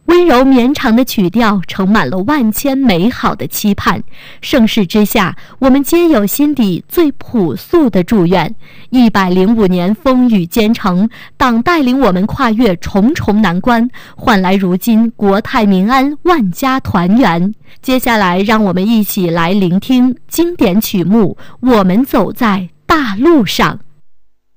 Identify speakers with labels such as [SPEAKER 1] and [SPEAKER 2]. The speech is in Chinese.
[SPEAKER 1] 温柔绵长的曲调盛满了万千美好的期盼。盛世之下，我们皆有心底最朴素的祝愿。105年风雨兼程，党带领我们跨越重重难关，换来如今国泰民安，万家团圆。接下来，让我们一起来聆听经典曲目《我们走在大路上》。